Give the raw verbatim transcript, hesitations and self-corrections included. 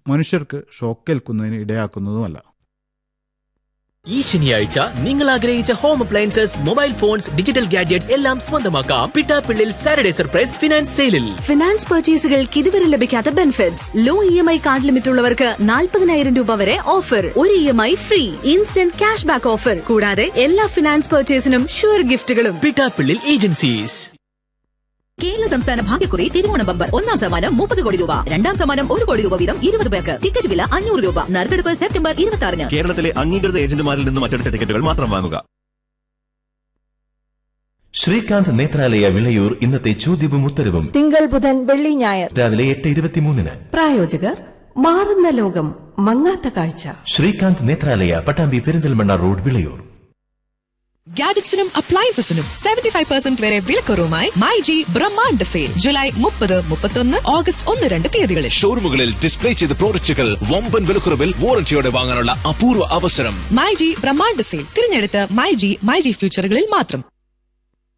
മനുഷ്യർക്ക് ഷോക്കേൽക്കുന്നതിന് ഇടയാക്കുന്നതുമല്ല. ഈ ശനിയാഴ്ച നിങ്ങൾ ആഗ്രഹിച്ച home appliances, mobile phones, digital gadgets എല്ലാം സ്വന്തമാക്കാം പിട്ടാപ്പിള്ളിൽ സാറ്റർഡേ സർപ്രൈസ് ഫിനാൻസ് സെയിലിൽ. ഫിനാൻസ് പർച്ചേസുകൾക്ക് ഇതുവരെ ലഭിക്കാത്ത benefits. Law E M I card limit ഉള്ളവർക്ക് നാൽപ്പതിനായിരം രൂപ വരെ ഓഫർ. ഒരു E M I free. Instant cash back offer. കൂടാതെ എല്ലാ finance പർച്ചേസിനും sure ഗിഫ്റ്റുകളും. Pittappillil agencies. Kerala സംസ്ഥാന ഭാഗ്യക്കുറി തിരുവോണ ബമ്പർ. ഒന്നാം സമ്മാനം മുപ്പത് കോടി രൂപ, രണ്ടാം സമ്മാനം ഒരു കോടി രൂപ വീതം ഇരുപത് പേർക്ക്. ടിക്കറ്റ് വില അഞ്ഞൂറ് രൂപ. നറുക്കെടുപ്പ് സെപ്റ്റംബർ ഇരുപത്തി ആറിന്. കേരളത്തിലെ അംഗീകൃത ഏജന്റുമാരിൽ നിന്നും മറ്റെടുത്ത ടിക്കറ്റുകൾ മാത്രം വാങ്ങുക. ശ്രീകാന്ത് നേത്രാലയ വിളയൂർ ഇന്നത്തെ ചോദ്യവും ഉത്തരവും തിങ്കൾ, ബുധൻ, വെള്ളി, ഞായർ രാവിലെ എട്ട് ഇരുപത്തിമൂന്നിന്. പ്രായോജകർ മാറുന്ന ലോകം, മങ്ങാത്ത കാഴ്ച. Srikanth Nethralaya, Pattambi Perinthalmanna road, Vilayur. ഗാഡ്ജറ്റ്സിനും അപ്ലയൻസസിനും seventy five percent വരെ വിലക്കുറവുമായി my G Brahmanda sale July മുപ്പത്, മുപ്പത്തൊന്ന്, ഓഗസ്റ്റ് ഒന്ന് രണ്ട് തീയതികളിൽ. ഷോറൂമുകളിൽ ഡിസ്പ്ലേ ചെയ്ത പ്രോഡക്റ്റുകൾ വമ്പൻ വിലക്കുറവിൽ വാറന്റിയോടെ വാങ്ങാനുള്ള അപൂർവ അവസരം. മൈ ജി ബ്രഹ്മാണ്ഡ സെയിൽ തിരഞ്ഞെടുത്ത് മൈ ജി മൈ ജി ഫ്യൂച്ചറുകളിൽ മാത്രം.